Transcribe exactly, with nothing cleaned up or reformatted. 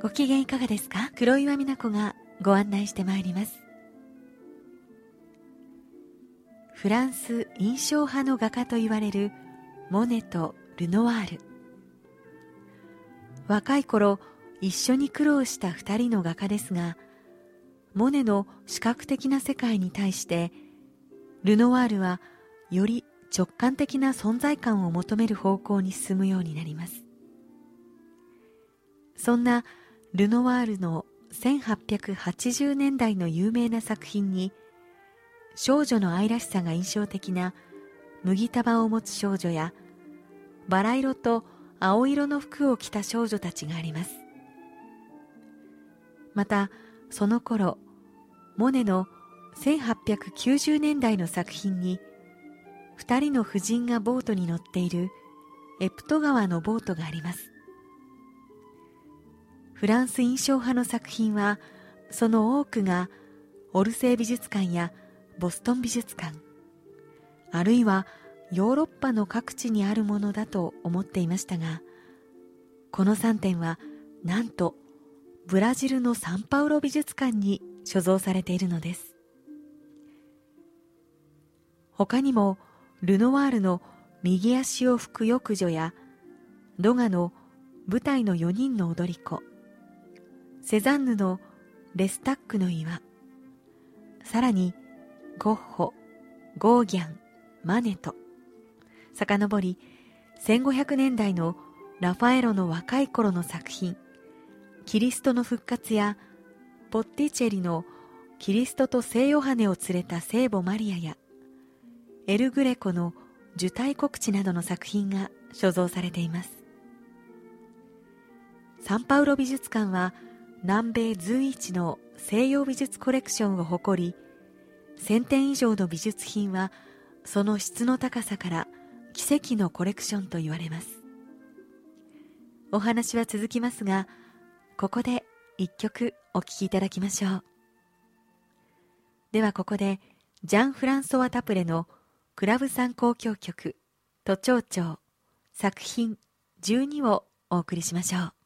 ご機嫌いかがですか？黒岩美奈子がご案内してまいります。フランス印象派の画家と言われるモネとルノワール。若い頃一緒に苦労した二人の画家ですが、モネの視覚的な世界に対してルノワールはより直感的な存在感を求める方向に進むようになります。そんなルノワールのせんはっぴゃくはちじゅうねんだいの有名な作品に、少女の愛らしさが印象的な麦束を持つ少女や、バラ色と青色の服を着た少女たちがあります。またその頃モネのせんはっぴゃくきゅうじゅうねんだいの作品に、二人の婦人がボートに乗っているエプト川のボートがあります。フランス印象派の作品はその多くがオルセー美術館やボストン美術館、あるいはヨーロッパの各地にあるものだと思っていましたが、このさんてんはなんとブラジルのサンパウロ美術館に所蔵されているのです。他にもルノワールの右足を拭く浴女や、ドガの舞台のよにんの踊り子、セザンヌのレスタックの岩、さらにゴッホ、ゴーギャン、マネと遡り、せんごひゃくねんだいのラファエロの若い頃の作品、キリストの復活や、ボッティチェリのキリストと聖ヨハネを連れた聖母マリアや、エル・グレコの受胎告知などの作品が所蔵されています。サンパウロ美術館は南米随一の西洋美術コレクションを誇り、せんてん以上の美術品はその質の高さから奇跡のコレクションと言われます。お話は続きますが、ここで一曲お聴きいただきましょう。ではここでジャン・フランソワ・タプレのクラブ参交響曲都庁長作品じゅうにをお送りしましょう。